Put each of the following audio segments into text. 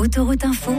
Autoroute Info,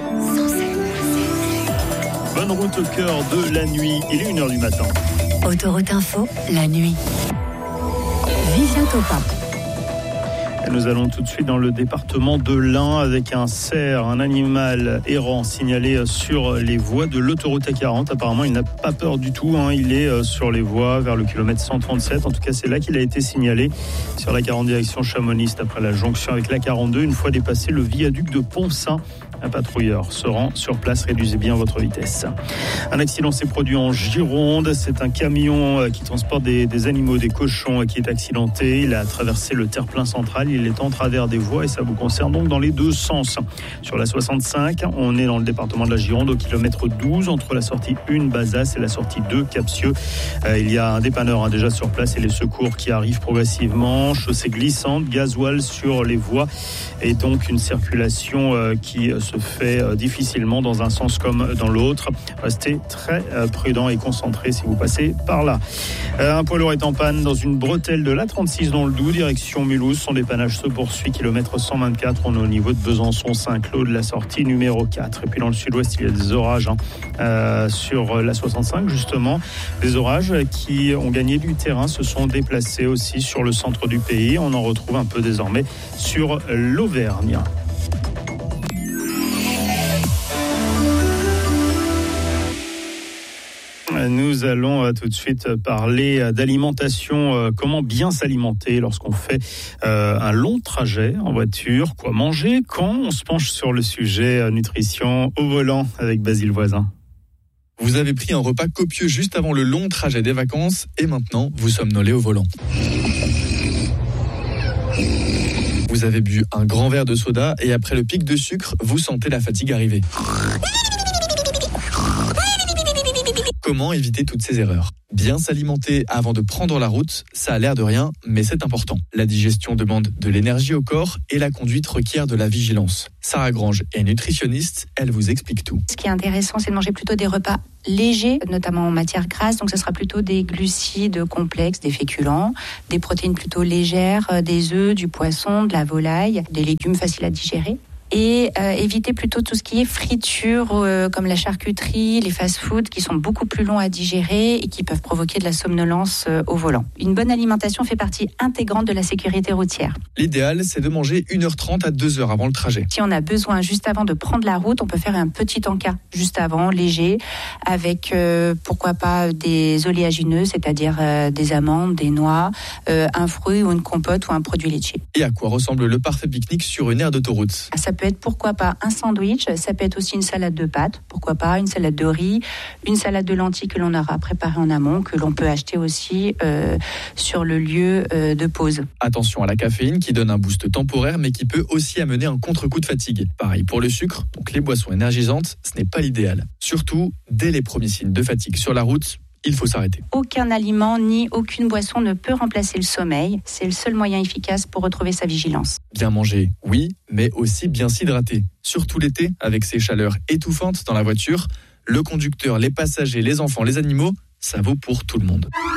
Bonne route au cœur de la nuit, il est 1h du matin. Autoroute Info, la nuit. Vivien Topin. Et nous allons tout de suite dans le département de l'Ain avec un cerf, un animal errant signalé sur les voies de l'autoroute A40. Apparemment, il n'a pas peur du tout. Il est sur les voies vers le kilomètre 137. En tout cas, c'est là qu'il a été signalé sur la 40 direction Chamonix après la jonction avec la 42. Une fois dépassé le viaduc de Pont-Saint, un patrouilleur se rend sur place. Réduisez bien votre vitesse. Un accident s'est produit en Gironde. C'est un camion qui transporte des animaux, des cochons, qui est accidenté. Il a traversé le terre-plein central. Il est en travers des voies et ça vous concerne donc dans les deux sens. Sur la 65, on est dans le département de la Gironde au kilomètre 12 entre la sortie 1 Bazas et la sortie 2 Capsieux. Il y a un dépanneur déjà sur place et les secours qui arrivent progressivement. Chaussée glissante, gasoil sur les voies et donc une circulation qui se fait difficilement dans un sens comme dans l'autre. Restez très prudent et concentré si vous passez par là. Un poids lourd est en panne dans une bretelle de l'A36 dans le Doubs, direction Mulhouse. Son dépannage se poursuit, kilomètre 124. On est au niveau de Besançon-Saint-Claude, la sortie numéro 4. Et puis dans le sud-ouest, il y a des orages sur la 65 justement. Des orages qui ont gagné du terrain, se sont déplacés aussi sur le centre du pays. On en retrouve un peu désormais sur l'Auvergne. Nous allons tout de suite parler d'alimentation, comment bien s'alimenter lorsqu'on fait un long trajet en voiture, quoi manger quand on se penche sur le sujet nutrition au volant avec Basile Voisin. Vous avez pris un repas copieux juste avant le long trajet des vacances et maintenant vous somnolez au volant. Vous avez bu un grand verre de soda et après le pic de sucre, vous sentez la fatigue arriver. Comment éviter toutes ces erreurs ? Bien s'alimenter avant de prendre la route, ça a l'air de rien, mais c'est important. La digestion demande de l'énergie au corps et la conduite requiert de la vigilance. Sarah Grange est nutritionniste, elle vous explique tout. Ce qui est intéressant, c'est de manger plutôt des repas légers, notamment en matière grasse. Donc, ce sera plutôt des glucides complexes, des féculents, des protéines plutôt légères, des œufs, du poisson, de la volaille, des légumes faciles à digérer. Et éviter plutôt tout ce qui est friture, comme la charcuterie, les fast-foods qui sont beaucoup plus longs à digérer et qui peuvent provoquer de la somnolence au volant. Une bonne alimentation fait partie intégrante de la sécurité routière. L'idéal, c'est de manger 1h30 à 2h avant le trajet. Si on a besoin juste avant de prendre la route, on peut faire un petit encas juste avant, léger, avec pourquoi pas des oléagineux, c'est-à-dire des amandes, des noix, un fruit ou une compote ou un produit laitier. Et à quoi ressemble le parfait pique-nique sur une aire d'autoroute ? Ça peut être pourquoi pas un sandwich, ça peut être aussi une salade de pâtes, pourquoi pas une salade de riz, une salade de lentilles que l'on aura préparée en amont, que l'on peut acheter aussi sur le lieu de pause. Attention à la caféine qui donne un boost temporaire mais qui peut aussi amener un contre-coup de fatigue. Pareil pour le sucre, donc les boissons énergisantes, ce n'est pas l'idéal. Surtout, dès les premiers signes de fatigue sur la route, il faut s'arrêter. Aucun aliment ni aucune boisson ne peut remplacer le sommeil. C'est le seul moyen efficace pour retrouver sa vigilance. Bien manger, oui, mais aussi bien s'hydrater. Surtout l'été, avec ces chaleurs étouffantes dans la voiture, le conducteur, les passagers, les enfants, les animaux, ça vaut pour tout le monde.